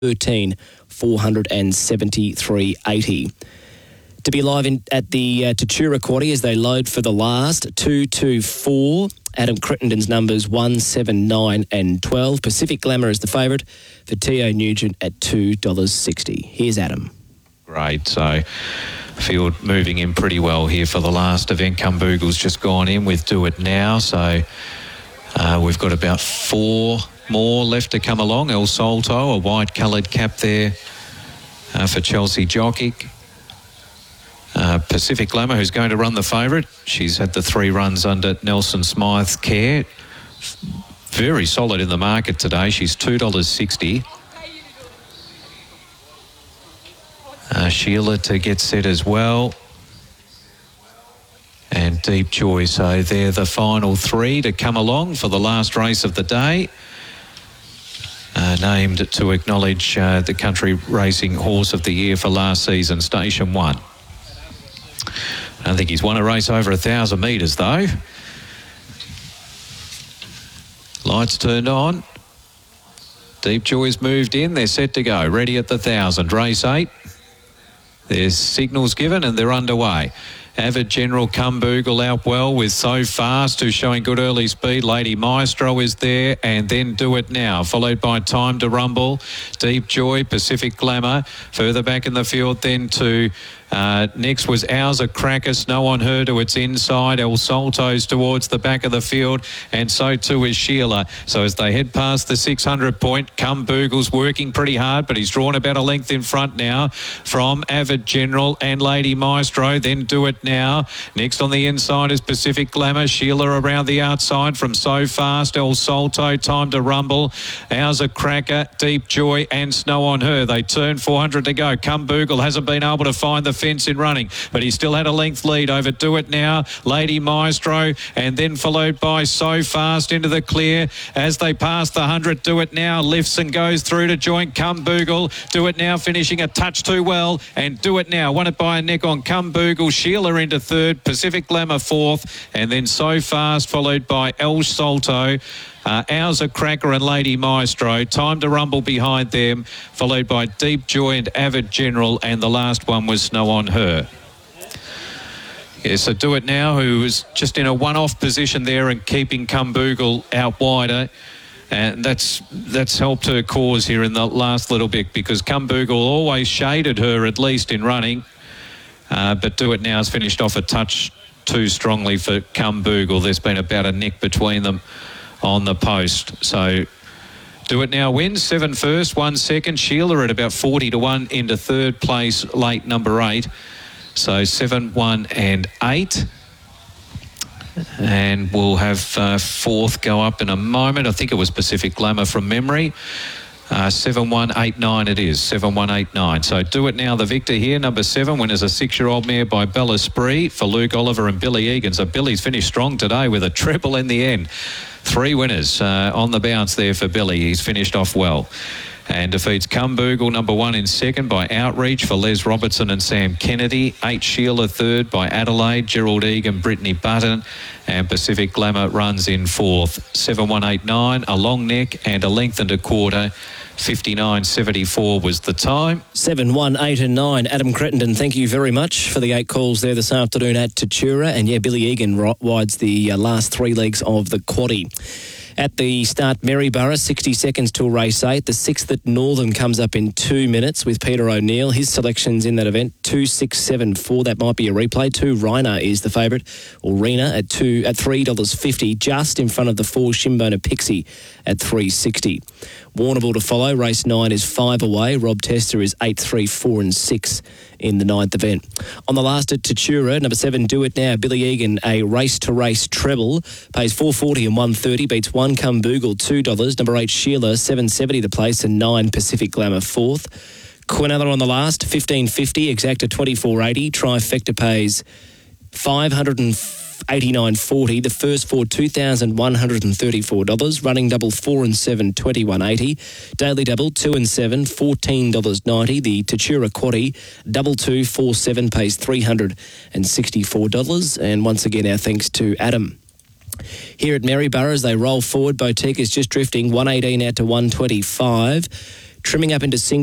13,473.80. To be live at the Tatura Quaddie as they load for the last 224. Adam Crittenden's numbers 1, 7, 9 and 12. Pacific Glamour is the favourite for T.O. Nugent at $2.60. Here's Adam. Great. So field moving in pretty well here for the last event. Kumboogle's just gone in with Do It Now. So we've got about 4 more left to come along. El Solto, a white coloured cap there for Chelsea Jokic. Pacific Glamour, who's going to run the favourite. She's had the 3 runs under Nelson Smythe's care. Very solid in the market today. She's $2.60. Sheila to get set as well. And Deep Joy. So they're the final 3 to come along for the last race of the day. Named to acknowledge the Country Racing Horse of the Year for last season, Station 1. I don't think he's won a race over 1,000 metres though. Lights turned on. Deep Joy's moved in. They're set to go. Ready at the 1,000. Race 8. There's signals given and they're underway. Avid General Kumboogle out well with So Fast, who's showing good early speed. Lady Maestro is there, and then Do It Now, followed by Time to Rumble, Deep Joy, Pacific Glamour. Further back in the field then to next was Ours a Cracker, Snow on Her to its inside. El Solto's towards the back of the field, and so too is Sheila. So as they head past the 600 point, Kumboogle's working pretty hard, but he's drawn about a length in front now from Avid General and Lady Maestro. Then Do It Now. Next on the inside is Pacific Glamour. Sheila around the outside from So Fast, El Solto, Time to Rumble, Ours a Cracker, Deep Joy and Snow on Her. They turn 400 to go. Kumboogle hasn't been able to find the fence in running, but he still had a length lead over Do It Now, Lady Maestro, and then followed by So Fast into the clear. As they pass the 100, Do It Now lifts and goes through to join Kumboogle. Do It Now finishing a touch too well, and Do It Now won it by a neck on Kumboogle. Sheila into 3rd, Pacific Glamour 4th, and then So Fast followed by El Solto. Ours a Cracker and Lady Maestro. Time to Rumble behind them, followed by Deep Joy and Avid General, and the last one was Snow on Her. Yeah, so Do It Now, who was just in a one-off position there and keeping Kumboogle out wider. And that's helped her cause here in the last little bit, because Kumboogle always shaded her, at least in running. But Do It Now has finished off a touch too strongly for Kumboogle. There's been about a neck between them on the post. So Do It Now wins. 7 first, 1 second. Sheila at about 40 to 1 into 3rd place, late number 8. So 7, 1 and 8. And we'll have 4th go up in a moment. I think it was Pacific Glamour from memory. 7189 it is, 7189. So Do It Now, the victor here, number 7, winners a 6-year-old mare by Bella Spree for Luke Oliver and Billy Egan. So Billy's finished strong today with a treble in the end. 3 winners on the bounce there for Billy. He's finished off well. And defeats Kumboogle, number 1 in 2nd by Outreach for Les Robertson and Sam Kennedy. 8 Sheila 3rd by Adelaide, Gerald Egan, Brittany Button. And Pacific Glamour runs in 4th. 7189, a long neck and a length and a quarter. 59.74 was the time. 7, 1, 8 and 9. Adam Crittenden, thank you very much for the 8 calls there this afternoon at Tatura. And yeah, Billy Egan rides the last 3 legs of the Quaddie. At the start, Maryborough, 60 seconds till race 8. The 6th at Northern comes up in 2 minutes with Peter O'Neill. His selections in that event, 2, 6, 7, 4. That might be a replay. 2, Rhina is the favourite. Or Rena at $3.50, just in front of the 4, Shimbona Pixie at $3.60. Warrnambool to follow. Race 9 is 5 away. Rob Tester is 8, 3, 4 and 6 in the 9th event. On the last at Tatura, number 7, Do It Now. Billy Egan, a race-to-race treble. Pays $4.40 and $1.30. Beats 1 Kumboogle, $2. Number 8, Sheila, $7.70 the place, and 9 Pacific Glamour 4th. Quinella on the last, $15.50. Exacta, $24.80. Trifecta pays $589.40. The first 4, $2,134. Running double 4 and 7, $21.80. Daily double 2 and 7, $14.90. The Tatura Quaddie double 2, 4, 7 pays $364. And once again, our thanks to Adam. Here at Maryborough, as they roll forward, Boutique is just drifting 118 out to 125. trimming up into single